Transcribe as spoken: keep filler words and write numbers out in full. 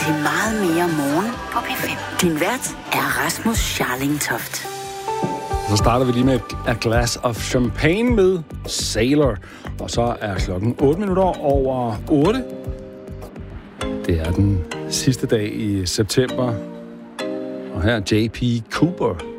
til meget mere morgen på P fem. Din vært er Rasmus Scharling Toft. Så starter vi lige med et glas of champagne med Sailor. Og så er klokken otte minutter over otte. Det er den sidste dag i september. Og her er J P Cooper.